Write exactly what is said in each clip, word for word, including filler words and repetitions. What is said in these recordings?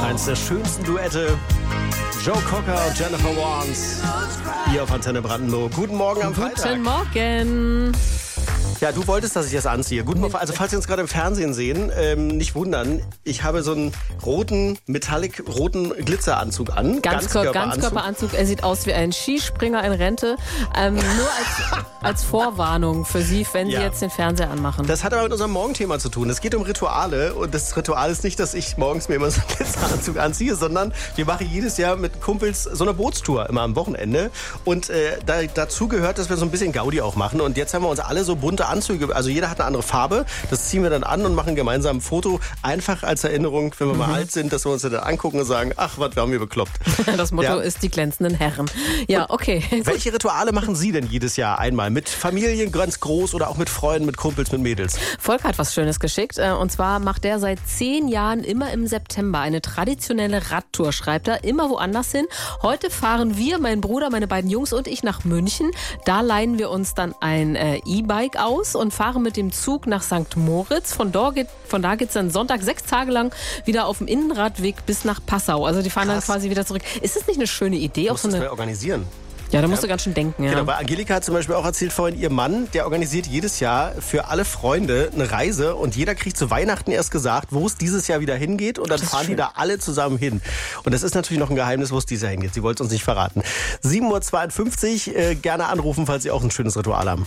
Eins der schönsten Duette. Joe Cocker und Jennifer Warnes. Hier auf Antenne Brandenburg. Guten Morgen am Freitag. Guten Morgen. Ja, du wolltest, dass ich das anziehe. Guten Morgen. Also falls Sie uns gerade im Fernsehen sehen, ähm, nicht wundern. Ich habe so einen roten, metallic roten Glitzeranzug an. Ganzkörperanzug. Ganzkörperanzug. Er sieht aus wie ein Skispringer in Rente. Ähm, nur als, als Vorwarnung für Sie, wenn Sie Ja. jetzt den Fernseher anmachen. Das hat aber mit unserem Morgenthema zu tun. Es geht um Rituale. Und das Ritual ist nicht, dass ich morgens mir immer so einen Glitzeranzug anziehe, sondern wir machen jedes Jahr mit Kumpels so eine Bootstour, immer am Wochenende. Und äh, da, dazu gehört, dass wir so ein bisschen Gaudi auch machen. Und jetzt haben wir uns alle so bunte Anzüge, also jeder hat eine andere Farbe. Das ziehen wir dann an und machen gemeinsam ein Foto. Einfach als Erinnerung, wenn wir mal Mhm. alt sind, dass wir uns dann angucken und sagen, ach, was, wir haben wir bekloppt. Das Motto Ja. ist die glänzenden Herren. Ja, okay. Welche Rituale machen Sie denn jedes Jahr einmal? Mit Familien ganz groß oder auch mit Freunden, mit Kumpels, mit Mädels? Volker hat was Schönes geschickt. Und zwar macht er seit zehn Jahren immer im September eine traditionelle Radtour, schreibt er, immer woanders hin. Heute fahren wir, mein Bruder, meine beiden Jungs und ich nach München. Da leihen wir uns dann ein äh, E-Bike aus und fahren mit dem Zug nach Sankt Moritz. Von, da geht, von da geht's dann Sonntag sechs Tage lang wieder auf dem Innenradweg bis nach Passau. Also die fahren Krass. dann quasi wieder zurück. Ist das nicht eine schöne Idee? Auch Muss so das eine, mal organisieren. ja, da musst du ganz schön denken. Ja. Genau, weil Angelika hat zum Beispiel auch erzählt vorhin, ihr Mann, der organisiert jedes Jahr für alle Freunde eine Reise und jeder kriegt zu Weihnachten erst gesagt, wo es dieses Jahr wieder hingeht und dann Das ist fahren die schön. da alle zusammen hin. Und das ist natürlich noch ein Geheimnis, wo es dieses Jahr hingeht. Sie wollte es uns nicht verraten. sieben Uhr zweiundfünfzig, äh, gerne anrufen, falls Sie auch ein schönes Ritual haben.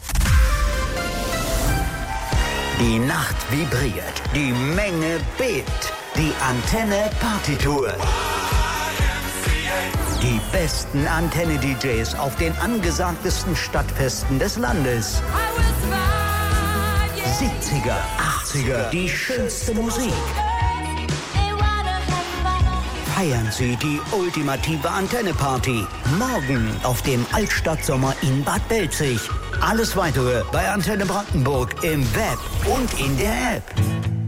Die Nacht vibriert, die Menge bebt, die Antenne Partytour. Die besten Antenne-D Js auf den angesagtesten Stadtfesten des Landes. siebziger, achtziger, die schönste Musik. Feiern Sie die ultimative Antenne-Party. Morgen auf dem Altstadtsommer in Bad Belzig. Alles Weitere bei Antenne Brandenburg im Web und in der App.